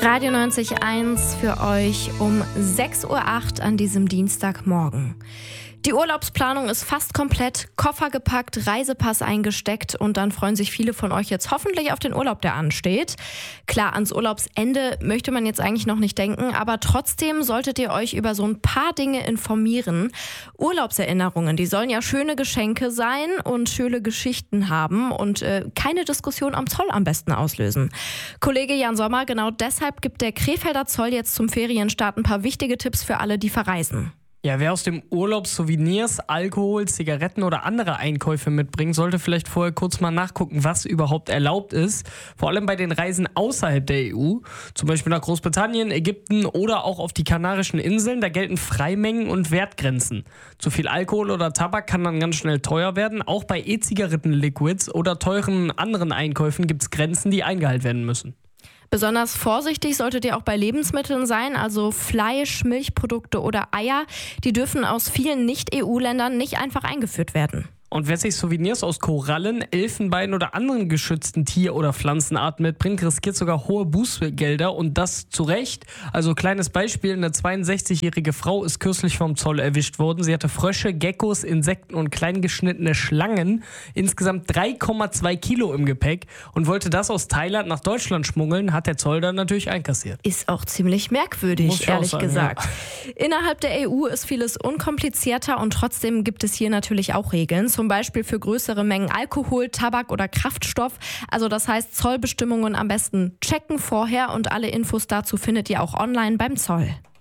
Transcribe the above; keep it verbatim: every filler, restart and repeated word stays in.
Radio neunzig Komma eins für euch um sechs Uhr acht an diesem Dienstagmorgen. Die Urlaubsplanung ist fast komplett, Koffer gepackt, Reisepass eingesteckt und dann freuen sich viele von euch jetzt hoffentlich auf den Urlaub, der ansteht. Klar, ans Urlaubsende möchte man jetzt eigentlich noch nicht denken, aber trotzdem solltet ihr euch über so ein paar Dinge informieren. Urlaubserinnerungen, die sollen ja schöne Geschenke sein und schöne Geschichten haben und äh, keine Diskussion am Zoll am besten auslösen. Kollege Jan Sommer, genau deshalb gibt der Krefelder Zoll jetzt zum Ferienstart ein paar wichtige Tipps für alle, die verreisen. Ja, wer aus dem Urlaub Souvenirs, Alkohol, Zigaretten oder andere Einkäufe mitbringt, sollte vielleicht vorher kurz mal nachgucken, was überhaupt erlaubt ist. Vor allem bei den Reisen außerhalb der E U, zum Beispiel nach Großbritannien, Ägypten oder auch auf die Kanarischen Inseln, da gelten Freimengen und Wertgrenzen. Zu viel Alkohol oder Tabak kann dann ganz schnell teuer werden. Auch bei E-Zigaretten-Liquids oder teuren anderen Einkäufen gibt es Grenzen, die eingehalten werden müssen. Besonders vorsichtig solltet ihr auch bei Lebensmitteln sein, also Fleisch, Milchprodukte oder Eier. Die dürfen aus vielen Nicht-E U-Ländern nicht einfach eingeführt werden. Und wer sich Souvenirs aus Korallen, Elfenbein oder anderen geschützten Tier- oder Pflanzenarten mitbringt, riskiert sogar hohe Bußgelder und das zu Recht. Also kleines Beispiel, eine zweiundsechzigjährige Frau ist kürzlich vom Zoll erwischt worden. Sie hatte Frösche, Geckos, Insekten und kleingeschnittene Schlangen, insgesamt drei Komma zwei Kilo im Gepäck und wollte das aus Thailand nach Deutschland schmuggeln, hat der Zoll dann natürlich einkassiert. Ist auch ziemlich merkwürdig, ehrlich sagen, gesagt. Ja. Innerhalb der E U ist vieles unkomplizierter und trotzdem gibt es hier natürlich auch Regeln. Zum Beispiel für größere Mengen Alkohol, Tabak oder Kraftstoff. Also das heißt, Zollbestimmungen am besten checken vorher und alle Infos dazu findet ihr auch online beim Zoll.